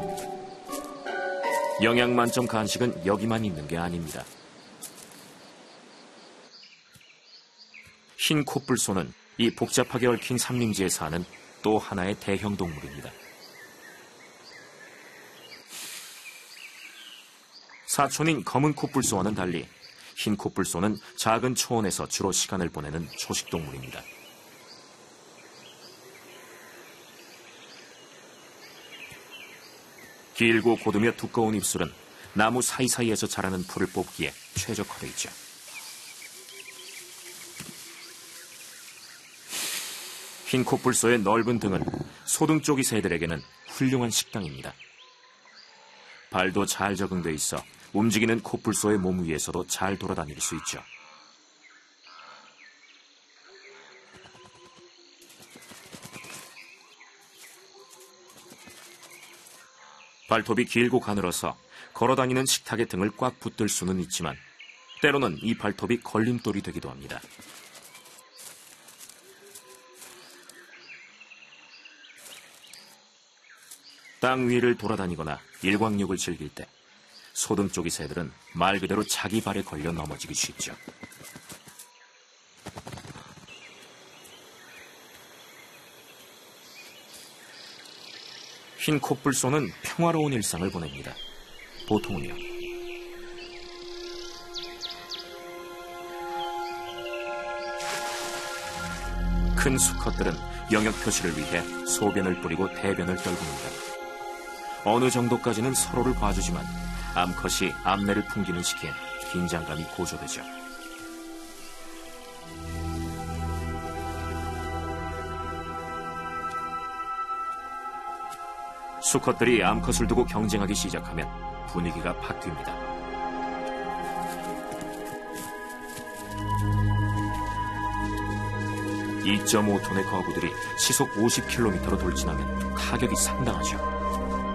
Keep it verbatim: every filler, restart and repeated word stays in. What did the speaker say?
영양 만점 간식은 여기만 있는 게 아닙니다. 흰 코뿔소는 이 복잡하게 얽힌 삼림지에 사는 또 하나의 대형 동물입니다. 사촌인 검은 코뿔소와는 달리 흰 코뿔소는 작은 초원에서 주로 시간을 보내는 초식동물입니다. 길고 고두며 두꺼운 입술은 나무 사이사이에서 자라는 풀을 뽑기에 최적화되어 있죠. 흰 코뿔소의 넓은 등은 소등쪽이 새들에게는 훌륭한 식당입니다. 발도 잘 적응돼 있어 움직이는 코뿔소의 몸 위에서도 잘 돌아다닐 수 있죠. 발톱이 길고 가늘어서 걸어다니는 식탁의 등을 꽉 붙들 수는 있지만 때로는 이 발톱이 걸림돌이 되기도 합니다. 땅 위를 돌아다니거나 일광욕을 즐길 때 소등 쪽이 새들은 말 그대로 자기 발에 걸려 넘어지기 쉽죠. 흰 코뿔소는 평화로운 일상을 보냅니다. 보통은요. 큰 수컷들은 영역 표시를 위해 소변을 뿌리고 대변을 떨굽니다. 어느 정도까지는 서로를 봐주지만 암컷이 암내를 풍기는 시기엔 긴장감이 고조되죠. 수컷들이 암컷을 두고 경쟁하기 시작하면 분위기가 바뀝니다. 이 점 오 톤의 거구들이 시속 오십 킬로미터로 돌진하면 타격이 상당하죠.